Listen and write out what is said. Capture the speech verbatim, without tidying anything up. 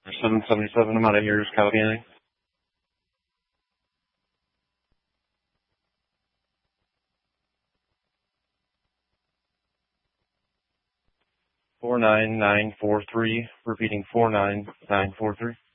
seven seventy-seven, I'm out of here, California. four nine nine four three, repeating four nine nine four three.